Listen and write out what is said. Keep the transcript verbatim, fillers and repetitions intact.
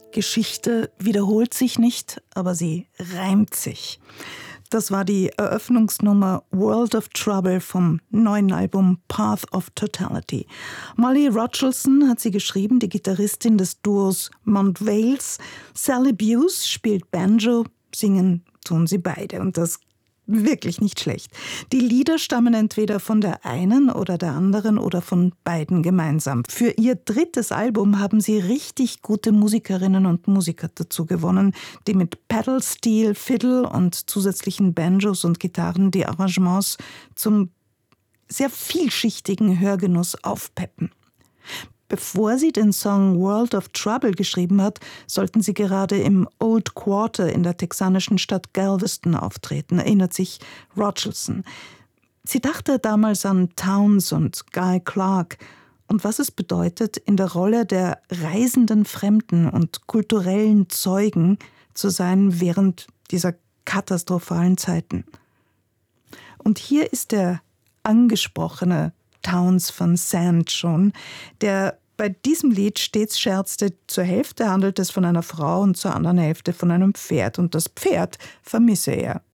Geschichte wiederholt sich nicht, aber sie reimt sich. Das war die Eröffnungsnummer World of Trouble vom neuen Album Path of Totality. Molly Rochelson hat sie geschrieben, die Gitarristin des Duos Mount Vales. Sally Buse spielt Banjo, singen tun sie beide und das wirklich nicht schlecht. Die Lieder stammen entweder von der einen oder der anderen oder von beiden gemeinsam. Für ihr drittes Album haben sie richtig gute Musikerinnen und Musiker dazu gewonnen, die mit Pedal Steel, Fiddle und zusätzlichen Banjos und Gitarren die Arrangements zum sehr vielschichtigen Hörgenuss aufpeppen. Bevor sie den Song World of Trouble geschrieben hat, sollten sie gerade im Old Quarter in der texanischen Stadt Galveston auftreten, erinnert sich Rochelson. Sie dachte damals an Townes und Guy Clark und was es bedeutet, in der Rolle der reisenden Fremden und kulturellen Zeugen zu sein während dieser katastrophalen Zeiten. Und hier ist der angesprochene Townes Van Zandt schon, der bei diesem Lied stets scherzte, zur Hälfte handelt es von einer Frau und zur anderen Hälfte von einem Pferd. Und das Pferd vermisse er.